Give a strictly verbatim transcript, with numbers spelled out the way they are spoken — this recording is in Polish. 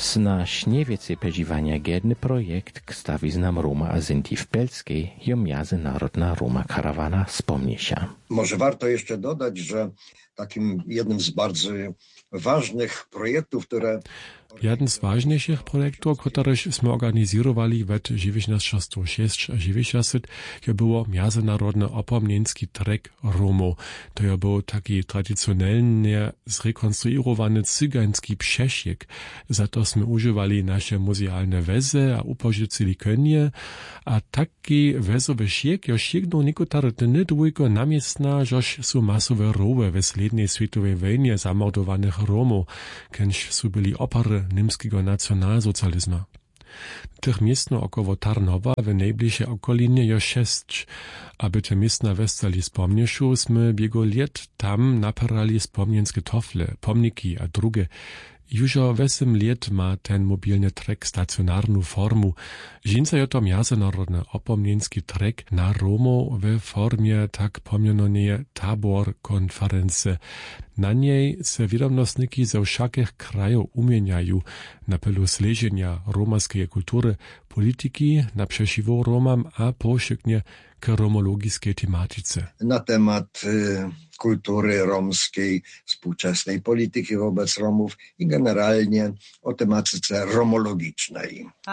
Sna śniewiece pedziwania giedny projekt k stawiznam Roma Azynti w Pelskiej jo międzynarodna Roma karawana wspomniesia. Może warto jeszcze dodać, że takim jednym z bardzo ważnych projektów, które Jeden z ważniejszych projektów, które sme organizowali w dziewięćdziesiątym szóstym a dziewięćdziesiątym, to było międzynarodny opomnienski trek Romów. To był taki tradycjonalnie zrekonstruowany cygański przesiek. Za to sme używali nasze muzealne wezy a upożyczyli konie. A taki wezowy siek już sięgnął niektóre dni długo namiestna, żeż są masowe rowy w slednej światowej wojnie zamordowanych Romów, kiedyś są byli opary niemskiego nacjonalsocjalizmu. Tych miestno około Tarnowa w najbliższej okolinie jo sześć. Aby te miestna westali spomnieszu, sme biego liet tam naparali spomnienskie tofle, pomniki a drugie. Już wesem liet ma ten mobilny trek stacjonarną formu. Żinca je to międzynarodny opomnienski trek na Romo w formie tak pomiononej tabor konferencji. Na niej se wiadomostniki ze wszakich krajów umieniają na pelu sleżenia romaskiej kultury, polityki, na przeciwo Romam, a powszechnie k romologiskiej tematyce. Na temat y, kultury romskiej, współczesnej polityki wobec Romów i generalnie o tematyce romologicznej.